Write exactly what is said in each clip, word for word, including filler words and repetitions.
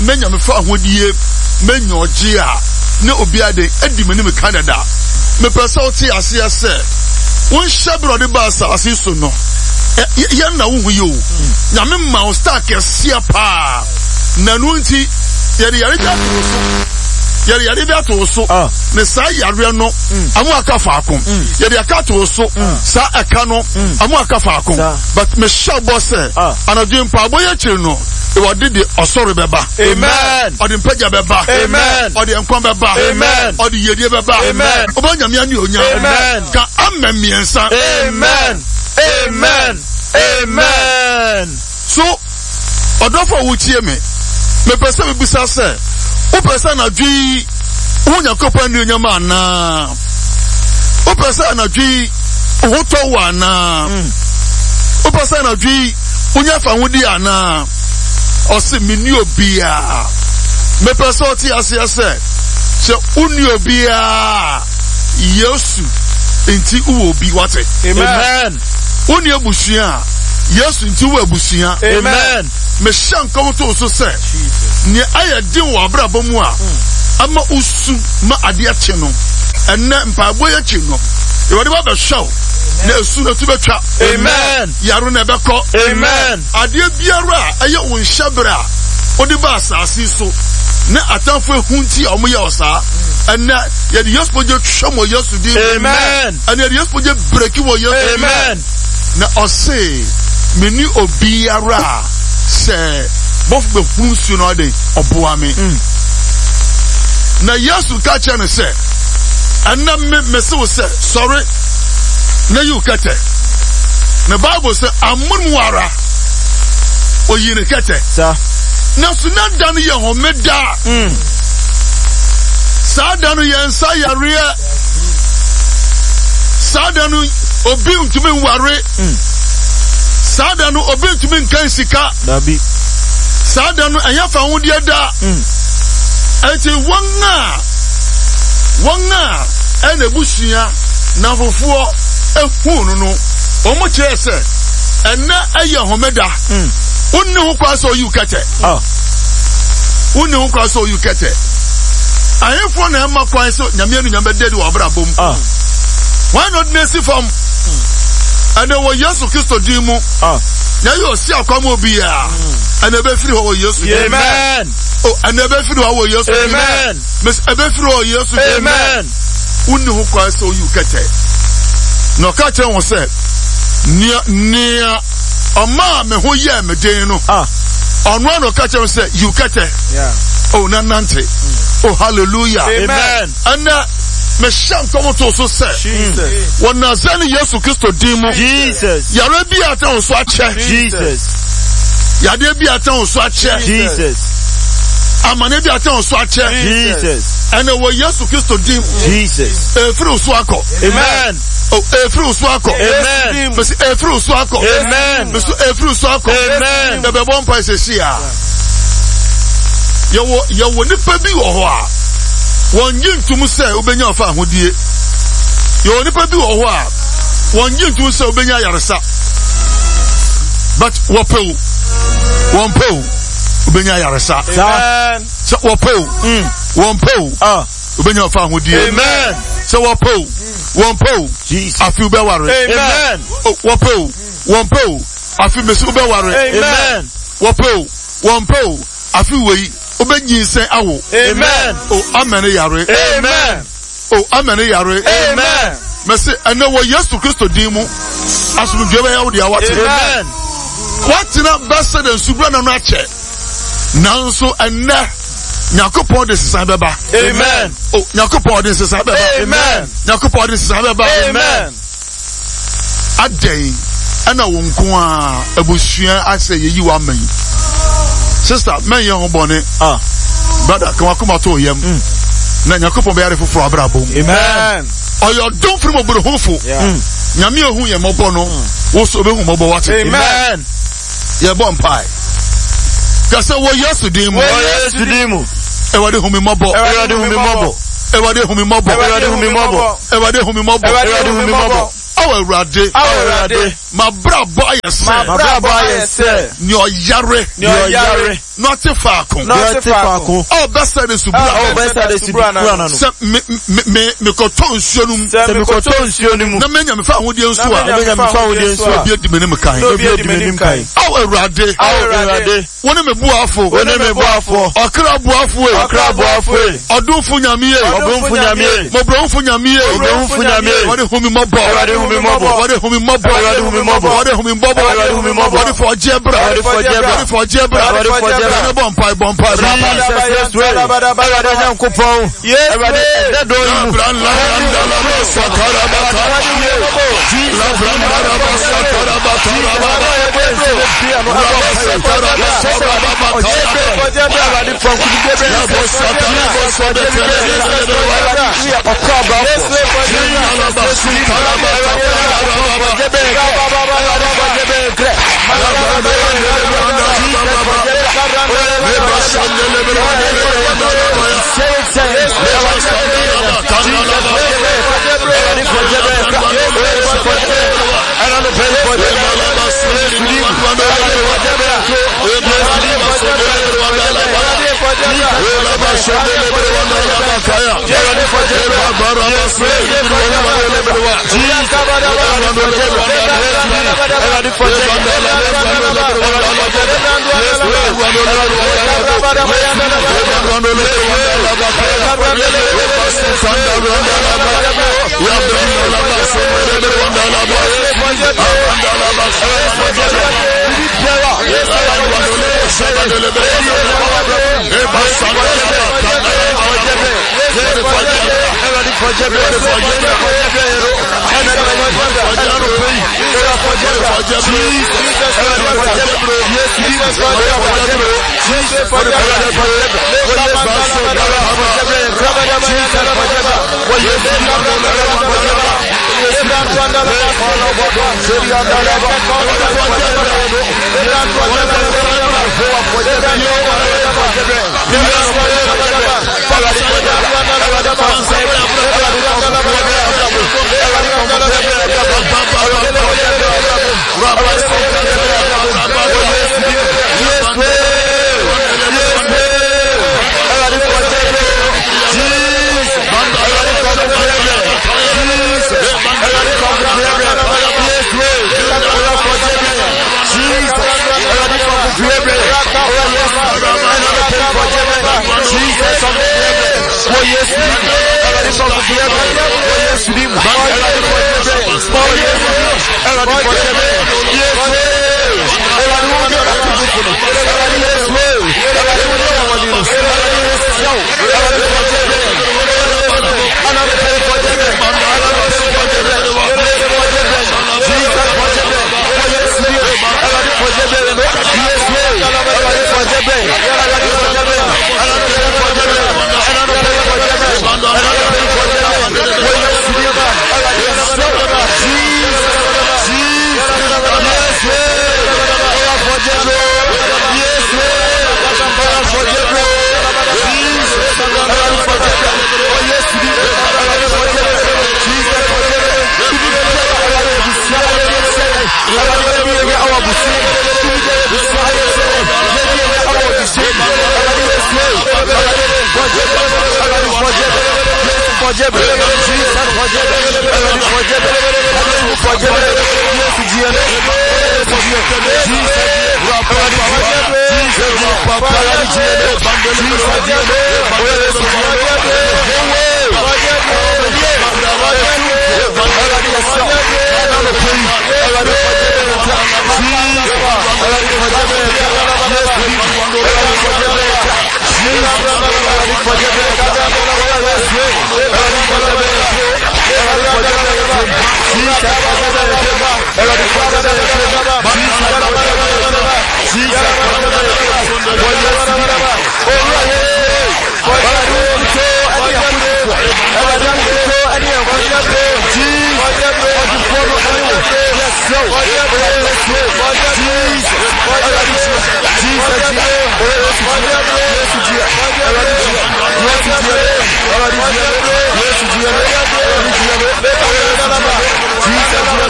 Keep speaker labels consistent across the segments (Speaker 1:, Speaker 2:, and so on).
Speaker 1: menya me fa ahodie menya oje a ne obi ade edi mani me Canada me pesa oti ase ase won shabro de ba asase so no ye na wo hu yo nya me ma o star kese pa na no nti ye de yare ja to so yare yare bi ato so ne sa yare no amu aka fa akon ye de aka to so sa aka no amu aka fa akon but me shabo say anadwen pa boye chiri no e wodi de osoro beba
Speaker 2: amen
Speaker 1: odi mpaja beba
Speaker 2: amen
Speaker 1: odi enkwan beba
Speaker 2: amen
Speaker 1: odi yedie beba
Speaker 2: amen
Speaker 1: obanyame ani onya
Speaker 2: amen
Speaker 1: ka amemiensa
Speaker 2: amen amen amen
Speaker 1: so odofo wuchie me me pese me bisa se o pese na dwi unya kopa ni onya ma na o pese na dwi o to wa na o pese na dwi unya fa hudi ana o se mini obia me pese o ti ase ase se uni obia Yesu enti uwo obi wate
Speaker 2: amen
Speaker 1: uni abusua Yesu enti uwo abusua
Speaker 2: amen
Speaker 1: me shan kom to so se ni aya din wo abrabo mu a ama usu ma ade ache no enne mpaabo ya chi no e wode ba be show na esu na tu betwa
Speaker 2: amen
Speaker 1: yaro na beko
Speaker 2: amen
Speaker 1: ade biara aye won hyabra odi ba asase so na atanfo ehunti omo ye osa enne ye de Yesu poje twamo Yesu di
Speaker 2: amen
Speaker 1: enne de Yesu poje breaki wo Yesu
Speaker 2: amen
Speaker 1: na ose meni obiara se bof be funsu no de oboa me na Yesu ka che no se anna me me se wo se sorry na you kete na Bible say amun wara oyine kete
Speaker 2: sa
Speaker 1: na suna dan ye homeda
Speaker 2: mm
Speaker 1: sa dan ye nsa yare sa dan obi ntumi ware
Speaker 2: mm
Speaker 1: sa dan obi ntumi nkan sika
Speaker 2: dabi
Speaker 1: sa dan anya fa hodi ada
Speaker 2: mm
Speaker 1: enti wonna wonna ene busua na fofuo ehunu no omo kire se ena aye homeda
Speaker 2: mm
Speaker 1: unni hu kwa so you kete
Speaker 2: ah
Speaker 1: unni hu kwa so you kete ayefo na ma kwan so nyame anu nyame dedi wo abrabom
Speaker 2: ah
Speaker 1: why not nesi from and wo Yesu Kristo di mu
Speaker 2: ah
Speaker 1: na yo si akwam obi a and ebe firi ho Yesu
Speaker 2: amen
Speaker 1: oh and ebe firi ho Yesu
Speaker 2: amen
Speaker 1: miss ebe firi ho Yesu
Speaker 2: amen
Speaker 1: unni hu kwa so you kete no ka che won se nia nia oma me ho ye me den no
Speaker 2: ah
Speaker 1: onwa no ka che say you kete
Speaker 2: yeah
Speaker 1: oh nanante mm. oh hallelujah
Speaker 2: amen
Speaker 1: and uh, me sham come to so say
Speaker 2: Jesus
Speaker 1: won nazani Yesu Kristo dimu
Speaker 2: Jesus
Speaker 1: yare bi atan so ache
Speaker 2: Jesus
Speaker 1: yade bi atan so ache
Speaker 2: Jesus
Speaker 1: amane bi atan so ache
Speaker 2: Jesus
Speaker 1: and wo Yesu Kristo dimu
Speaker 2: Jesus
Speaker 1: e free so akọ
Speaker 2: amen
Speaker 1: oh e free so akọ
Speaker 2: amen
Speaker 1: me e free so akọ
Speaker 2: amen
Speaker 1: me so e free so akọ
Speaker 2: amen
Speaker 1: the be bon pa se sia yo yo nipa bi wo ho a won yintum se obenya ofa ahodie yo nipa bi wo ho a won yintum se obenya yaresa but wo pew won pew obenya yaresa
Speaker 2: amen
Speaker 1: so wo pew mm won pew
Speaker 2: ah
Speaker 1: obenya ofa ahodie
Speaker 2: amen
Speaker 1: so wo pew won pew
Speaker 2: Jesus
Speaker 1: afi be ware
Speaker 2: amen
Speaker 1: wo pew won pew afi me so be ware
Speaker 2: amen
Speaker 1: wo pew won pew afi wei obenyi sen awo
Speaker 2: amen
Speaker 1: oh amen yare
Speaker 2: amen
Speaker 1: oh amen yare
Speaker 2: amen
Speaker 1: mese ene wo Yesu Kristo din mu asumdwe be yawo dia wate
Speaker 2: amen
Speaker 1: what na best den subra na no ache nanso ene Yakopon de sisan beba
Speaker 2: amen
Speaker 1: oh Yakopon de sisan beba
Speaker 2: amen
Speaker 1: Yakopon de sisan beba
Speaker 2: amen
Speaker 1: adai ana wonko a abusua ase yeyi wa man sister men ye honbone
Speaker 2: ah
Speaker 1: brother kan akoma to yam na Yakopon be yare foforo abrabom
Speaker 2: amen
Speaker 1: oyo don firi mo buru hofo nyame ehun ye mobo no wo so be hu mobo wate
Speaker 2: amen
Speaker 1: ye bon pai kase wo Yesu din mu
Speaker 2: wo Yesu din mu
Speaker 1: e wade hu mi mobo
Speaker 2: e wade hu mi mobo
Speaker 1: e wade hu mi mobo
Speaker 2: e wade hu mi mobo
Speaker 1: e wade hu mi mobo
Speaker 2: e wade hu mi mobo
Speaker 1: Our Rade,
Speaker 2: our Rade,
Speaker 1: my brother,
Speaker 2: my brother, sir,
Speaker 1: your Yare,
Speaker 2: your Yare,
Speaker 1: not a Falcon,
Speaker 2: not a Falcon.
Speaker 1: Oh, best service to
Speaker 2: Brana, best service to Brana.
Speaker 1: Me koton sionum,
Speaker 2: me koton sionum.
Speaker 1: Na menya me fa hodi enso a,
Speaker 2: menya me fa hodi enso a.
Speaker 1: Obi edi menim kan,
Speaker 2: obi edi menim kan.
Speaker 1: Our Rade,
Speaker 2: our Rade.
Speaker 1: Woni me buafo,
Speaker 2: woni me buafo.
Speaker 1: Okra buafo e,
Speaker 2: okra buafo e.
Speaker 1: Odunfo nyame e,
Speaker 2: odunfo nyame e.
Speaker 1: Mobronfo nyame e,
Speaker 2: mobronfo nyame e.
Speaker 1: Wodi humi mobo,
Speaker 2: wodi humi mobo,
Speaker 1: wodi humi mobo,
Speaker 2: wodi humi mobo,
Speaker 1: wodi humi mobo,
Speaker 2: wodi humi mobo.
Speaker 1: Wodi for jebra,
Speaker 2: wodi for jebra,
Speaker 1: wodi for jebra,
Speaker 2: wodi for jebra.
Speaker 1: Ne bompai bompai.
Speaker 2: Jesus way. Ewade Nyankopon. Yes. Ewade edo yi.
Speaker 1: La la la sakara bata. La branda la sakara bata.
Speaker 2: Jesus.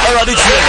Speaker 2: Everybody cheer.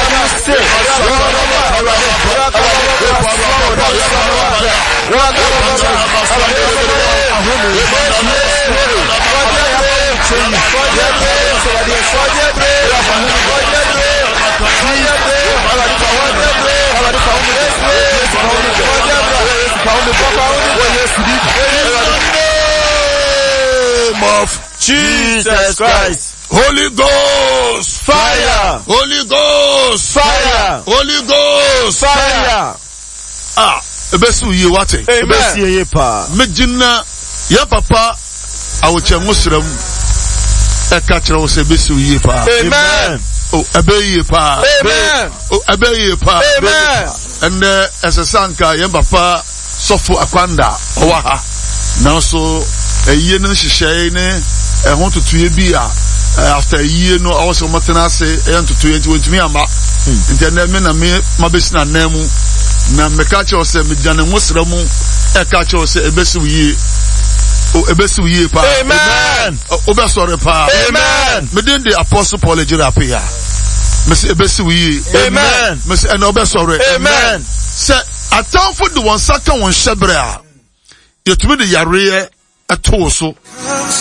Speaker 1: Of
Speaker 2: Jesus Christ.
Speaker 1: Holy Ghost
Speaker 2: Fire.
Speaker 1: Holy Ghost
Speaker 2: Fire.
Speaker 1: Holy Ghost
Speaker 2: Fire.
Speaker 1: Ah, ebesu ye wate.
Speaker 2: Ebesi ye pa.
Speaker 1: Mejina ya papa awoche musram e ka kire wo se ebesu ye pa.
Speaker 2: Amen.
Speaker 1: Oh, ebe ye pa.
Speaker 2: Amen.
Speaker 1: Oh, ebe ye pa.
Speaker 2: Amen.
Speaker 1: And uh, esesanka ya papa sofo akwanda owa ha. Now so a year no shishai ne a want to two be after a year no I was on matana say and to twenty with me ama nti na me na me mabesi na nemu na me ka che o se me jane musramu e ka che o se ebesi wiye o ebesi wiye pa.
Speaker 2: Amen.
Speaker 1: O be sorry pa.
Speaker 2: Amen.
Speaker 1: Me den the apostle Paul ejira ya me se ebesi wiye.
Speaker 2: Amen.
Speaker 1: Me se na o be sorry.
Speaker 2: Amen.
Speaker 1: Se atamfo de won saka won hyebre a yetumi de yare atoso